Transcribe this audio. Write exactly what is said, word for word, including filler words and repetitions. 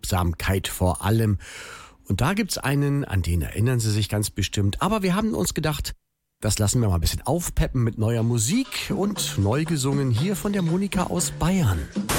Aufmerksamkeit vor allem. Und da gibt's einen, an den erinnern Sie sich ganz bestimmt. Aber wir haben uns gedacht, das lassen wir mal ein bisschen aufpeppen mit neuer Musik und neu gesungen hier von der Monika aus Bayern.